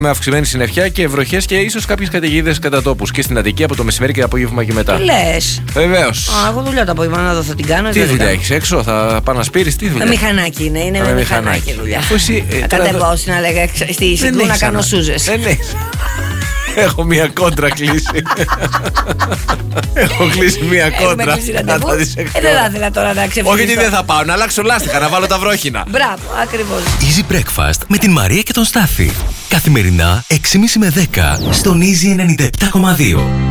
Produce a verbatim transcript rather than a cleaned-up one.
Με αυξημένη συννεφιά και βροχές και ίσως κάποιες καταιγίδες κατά τόπους. Και στην Αττική από το μεσημέρι και απόγευμα και μετά. Λες. Βεβαίως. Α, εγώ δουλειά το απόγευμα να δω, θα την κάνω. Τι δουλειά έχεις έξω, θα πάω να σπείρεις, τι δουλειά. Με μηχανάκι είναι, είναι με μηχανάκι δουλειά. Αφού εσύ. Να κατεβώ στην Αλέγα στη Συγκρού να κάνω σούζες. Δεν έχεις. Έχω μία κόντρα κλείσει. Έχω κλείσει μία κόντρα. Ε, δεν θα ήθελα τώρα να ξεφύγω. Όχι, δεν θα πάω, να αλλάξω λάστιχα, να βάλω τα βρόχινα. Μπράβο, ακριβώς. Easy Breakfast με την Μαρία και τον Στάφη. Καθημερινά έξι και τριάντα με δέκα στον Easy ενενήντα επτά κόμμα δύο.